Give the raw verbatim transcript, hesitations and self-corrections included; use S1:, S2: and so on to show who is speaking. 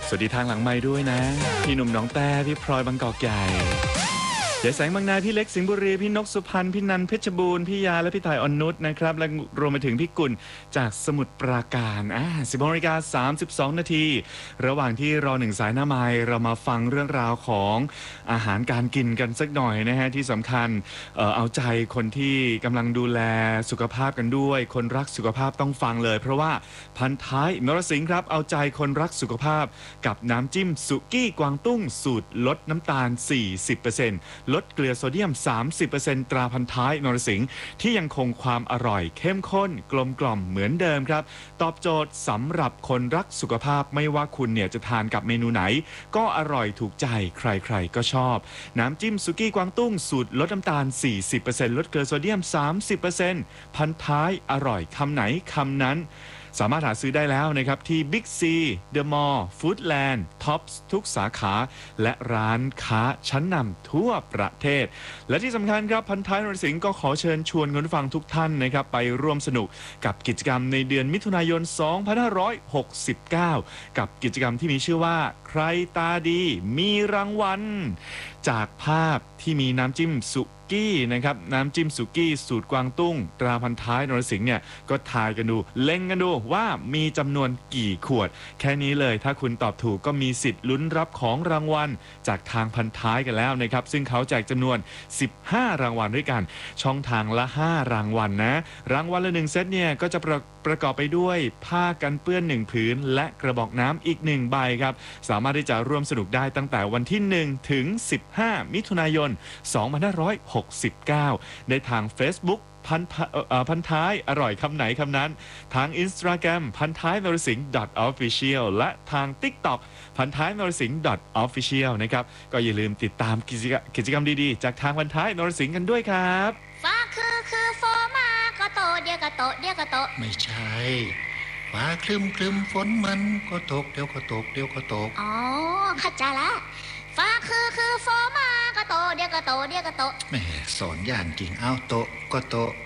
S1: สวัสดีทางหลังไม้ด้วยนะพี่หนุ่มน้องแต้พี่พลอยบางกอกใหญ่ยายแสงบางนาพี่เล็กสิงห์บุรีพี่นกสุพรรณพี่นันเพชรบูรณ์พี่ยาและพี่ถ่ายอ่อนนุชนะครับและรวมไปถึงพี่กุลจากสมุทรปราการอ่าสิบหกนาฬิกาสามสิบสองนาทีระหว่างที่รอหนึ่งสายหน้าไม้เรามาฟังเรื่องราวของอาหารการกินกันสักหน่อยนะฮะที่สำคัญ เอ่อ เอาใจคนที่กำลังดูแลสุขภาพกันด้วยคนรักสุขภาพต้องฟังเลยเพราะว่าพันท้ายนรสิงห์ครับเอาใจคนรักสุขภาพกับน้ำจิ้มสุกี้กวางตุ้งสูตรลดน้ำตาล สี่สิบเปอร์เซ็นต์ ลดเกลือโซเดียม สามสิบเปอร์เซ็นต์ ตราพันท้ายนรสิงห์ที่ยังคงความอร่อยเข้มข้นกลมกล่อมเหมือนเดิมครับตอบโจทย์สำหรับคนรักสุขภาพไม่ว่าคุณเนี่ยจะทานกับเมนูไหนก็อร่อยถูกใจใครๆก็ชอบน้ำจิ้มสุกี้กวางตุ้งสูตรลดน้ำตาล สี่สิบเปอร์เซ็นต์ ลดเกลือโซเดียม สามสิบเปอร์เซ็นต์ พันท้ายอร่อยคำไหนคำนั้นสามารถหาซื้อได้แล้วนะครับที่ Big C The Mall Foodland Tops ทุกสาขาและร้านค้าชั้นนำทั่วประเทศและที่สำคัญครับพันท้ายนรสิงห์ก็ขอเชิญชวนคุณฟังทุกท่านนะครับไปร่วมสนุกกับกิจกรรมในเดือนมิถุนายน สองพันห้าร้อยหกสิบเก้า กับกิจกรรมที่มีชื่อว่าใครตาดีมีรางวัลจากภาพที่มีน้ำจิ้มสุกี้นะครับน้ำจิ้มสุกี้สูตรกวางตุ้งตราพันท้ายนรสิงห์เนี่ยก็ทายกันดูเล็งกันดูว่ามีจำนวนกี่ขวดแค่นี้เลยถ้าคุณตอบถูกก็มีสิทธิ์ลุ้นรับของรางวัลจากทางพันท้ายกันแล้วนะครับซึ่งเขาแจกจำนวนสิบห้ารางวัลด้วยกันช่องทางละห้ารางวัลนะรางวัลละหนึ่งเซตเนี่ยก็จะประประกอบไปด้วยผ้ากันเปื้อนหนึ่งผืนและกระบอกน้ำอีกหนึ่งใบครับสามารถที่จะร่วมสนุกได้ตั้งแต่วันที่หนึ่งถึงสิบห้ามิถุนายนสองพันห้าร้อยหกสิบเก้าได้ทาง Facebook พันพันท้ายอร่อยคำไหนคำนั้นทาง Instagram พันท้ายนรสิงห์ .official และทาง TikTok พันท้ายนรสิงห์ .official นะครับก็อย่าลืมติดตามกิจกรรมกิจกรรมดีๆจากทางพันท้ายนรสิงห์กันด้วยครับ
S2: ฟ้าคือคือโฟมาก็โตเดียวก็โตเดียวก็โต
S3: ไม่ใช่ฟ้าคลึมคลึมฝนมันก็ตกเดี๋ยวก็ตกเดี๋ยวก็ตก
S2: อ๋อเข้าใจละฟ้าคือคือโฟมาก็โตเดียวก็โตเดียวก็โต
S3: แหมสอนย่านจริงเอาโตก็โต